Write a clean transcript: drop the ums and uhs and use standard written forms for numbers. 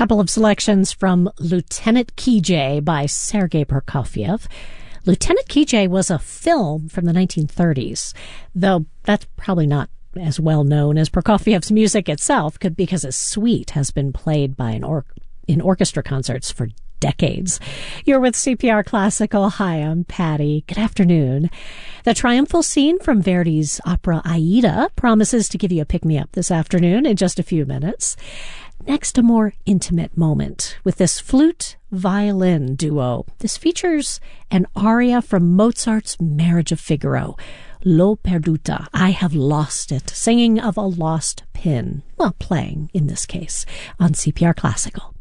Couple of selections from Lieutenant Kijé by Sergei Prokofiev. Lieutenant Kijé was a film from the 1930s, though that's probably not as well known as Prokofiev's music itself, because his suite has been played by in orchestra concerts for decades. You're with CPR Classical. Hi, I'm Patty. Good afternoon. The triumphal scene from Verdi's opera Aida promises to give you a pick-me-up this afternoon in just a few minutes. Next, a more intimate moment with this flute-violin duo. This features an aria from Mozart's Marriage of Figaro, L'ho perduta, I have lost it, singing of a lost pin. Well, playing, in this case, on CPR Classical.